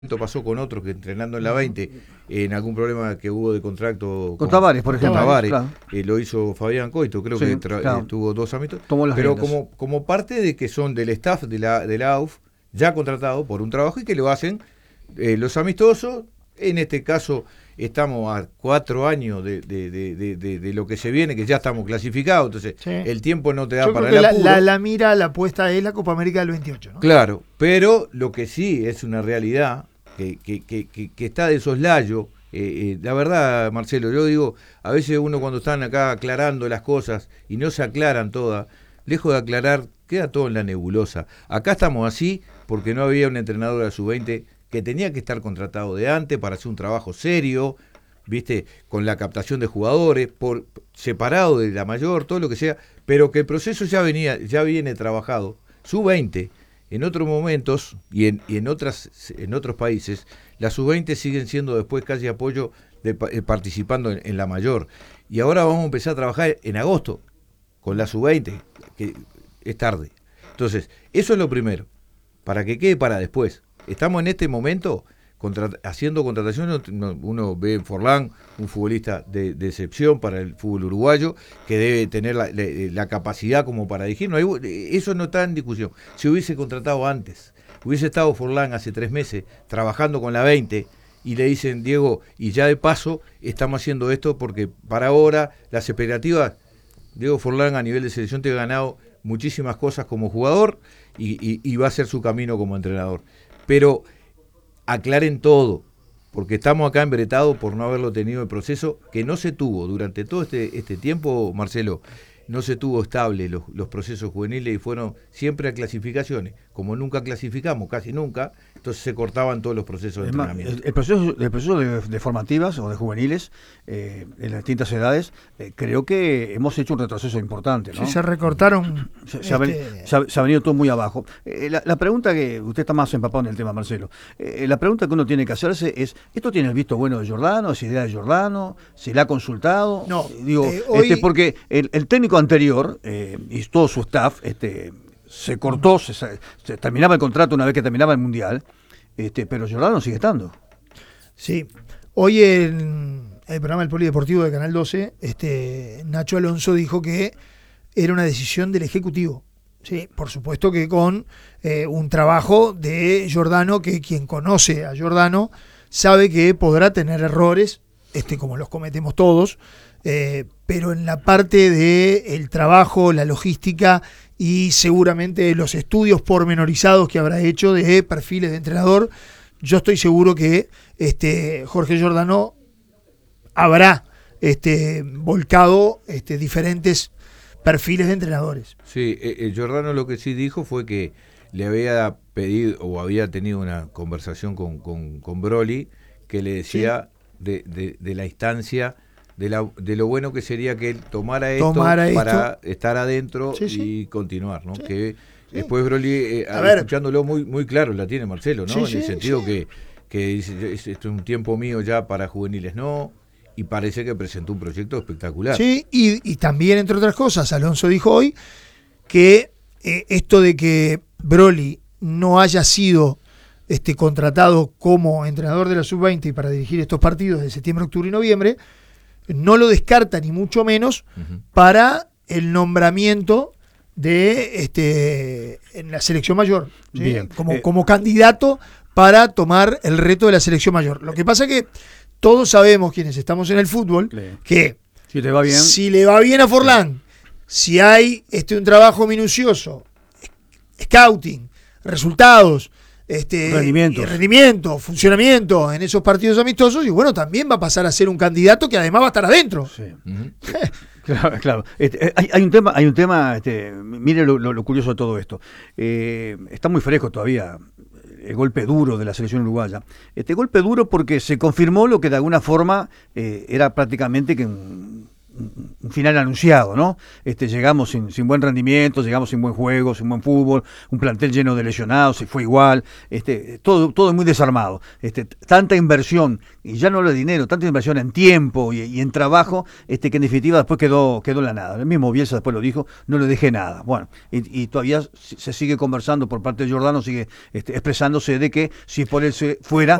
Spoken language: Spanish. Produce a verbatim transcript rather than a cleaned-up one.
Esto pasó con otros que entrenando en la veinte, en algún problema que hubo de contrato con, con Tavares, por ejemplo. Tavares, claro. eh, lo hizo Fabián Coito, creo sí, que tra- claro. eh, tuvo dos ámbitos, Tomó las pero riendas. como, como parte de que son del staff de la, de la A U F, ya contratado por un trabajo y que lo hacen eh, los amistosos. En este caso estamos a cuatro años de, de, de, de, de, de lo que se viene, que ya estamos clasificados, entonces sí. el tiempo no te da Yo para creo el que apuro. la, la, la mira, la apuesta es la Copa América del veintiocho, ¿no? Claro, pero lo que sí es una realidad que, que, que, que, que está de soslayo. Eh, eh, la verdad, Marcelo, yo digo, a veces uno cuando están acá aclarando las cosas y no se aclaran todas, lejos de aclarar, queda todo en la nebulosa. Acá estamos así porque no había un entrenador de la sub veinte que tenía que estar contratado de antes para hacer un trabajo serio, viste, con la captación de jugadores, por separado de la mayor, todo lo que sea, pero que el proceso ya venía, ya viene trabajado. sub veinte, en otros momentos y en, y en otras, en otros países, las sub veinte siguen siendo después casi apoyo de, eh, participando en, en la mayor. Y ahora vamos a empezar a trabajar en agosto con la sub veinte, que es tarde. Entonces, eso es lo primero, para que quede para después. Estamos en este momento contra, haciendo contrataciones. Uno ve en Forlán un futbolista de, de excepción para el fútbol uruguayo, que debe tener la, la, la capacidad como para dirigir. No hay, eso no está en discusión. Si hubiese contratado antes, hubiese estado Forlán hace tres meses trabajando con la veinte y le dicen, Diego, y ya de paso estamos haciendo esto porque para ahora las expectativas, Diego Forlán a nivel de selección te ha ganado muchísimas cosas como jugador y, y, y va a ser su camino como entrenador. Pero aclaren todo, porque estamos acá embretados por no haberlo tenido el proceso, que no se tuvo durante todo este, este tiempo, Marcelo, no se tuvo estable los, los procesos juveniles y fueron siempre a clasificaciones. Como nunca clasificamos, casi nunca, entonces se cortaban todos los procesos de Es más, entrenamiento. el, el proceso, el proceso de, de formativas o de juveniles eh, en las distintas edades, eh, creo que hemos hecho un retroceso importante, ¿no? Sí, se recortaron. Se, se, este... ha, venido, se, ha, se ha venido todo muy abajo. Eh, la, la pregunta que usted está más empapado en el tema, Marcelo, eh, la pregunta que uno tiene que hacerse es, ¿esto tiene el visto bueno de Giordano? ¿Es idea de Giordano? ¿Se le ha consultado? No, eh, digo, eh, hoy... este, porque el, el técnico anterior eh, y todo su staff este, se cortó, se, se terminaba el contrato una vez que terminaba el Mundial, este, pero Giordano sigue estando. Sí, hoy en el programa del Polideportivo de Canal doce, este, Nacho Alonso dijo que era una decisión del Ejecutivo. Sí, por supuesto que con eh, un trabajo de Giordano, que quien conoce a Giordano sabe que podrá tener errores, este, como los cometemos todos, eh, pero en la parte del trabajo, la logística y seguramente los estudios pormenorizados que habrá hecho de perfiles de entrenador, yo estoy seguro que este, Jorge Giordano habrá este, volcado este, diferentes perfiles de entrenadores. Sí, eh, Giordano lo que sí dijo fue que le había pedido o había tenido una conversación con, con, con Broly que le decía sí. de, de, de la instancia, de, la, de lo bueno que sería que él tomara esto Tomara para esto. estar adentro sí, y sí. continuar, ¿no? Sí. Que Sí. después Broly, eh, a ver, escuchándolo muy muy claro, la tiene Marcelo, ¿no? Sí, en sí, el sentido sí. que, que dice, esto es un tiempo mío ya para juveniles, no, y parece que presentó un proyecto espectacular. Sí, y, y también, entre otras cosas, Alonso dijo hoy que eh, esto de que Broly no haya sido este, contratado como entrenador de la sub veinte para dirigir estos partidos de septiembre, octubre y noviembre, no lo descarta ni mucho menos uh-huh. para el nombramiento de este en la selección mayor, ¿sí? Bien. como, eh, como candidato para tomar el reto de la selección mayor. Lo que pasa es que todos sabemos, quienes estamos en el fútbol, le, que si, te va bien, si le va bien a Forlán, si hay este un trabajo minucioso, scouting, resultados, este rendimiento, rendimiento, funcionamiento en esos partidos amistosos, y bueno, también va a pasar a ser un candidato que además va a estar adentro. Sí. Uh-huh. Claro, claro. Este, hay, hay un tema, hay un tema, este, mire lo, lo, lo curioso de todo esto. Eh, está muy fresco todavía el golpe duro de la selección uruguaya. Este golpe duro porque se confirmó lo que de alguna forma eh, era prácticamente que un, un final anunciado, ¿no? Este, llegamos sin, sin buen rendimiento, llegamos sin buen juego, sin buen fútbol, un plantel lleno de lesionados, y fue igual, este, todo, todo muy desarmado. Este, tanta inversión, y ya no hablo de dinero, tanta inversión en tiempo y, y en trabajo, este, que en definitiva después quedó, quedó en la nada. El mismo Bielsa después lo dijo, no le dejé nada. Bueno, y, y todavía se sigue conversando por parte de Giordano, sigue este, expresándose de que si por él se fuera,